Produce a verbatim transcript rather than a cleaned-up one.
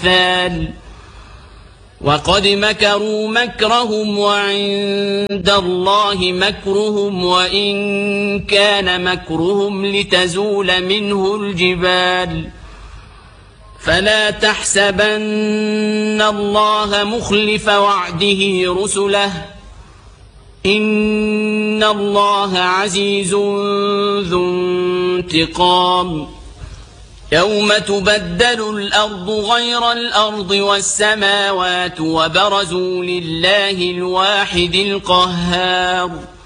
الأمثال وقد مكروا مكرهم وعند الله مكرهم وإن كان مكرهم لتزول منه الجبال فلا تحسبن الله مخلف وعده رسله إن الله عزيز ذو انتقام يوم تبدل الأرض غير الأرض والسماوات وبرزوا لله الواحد القهار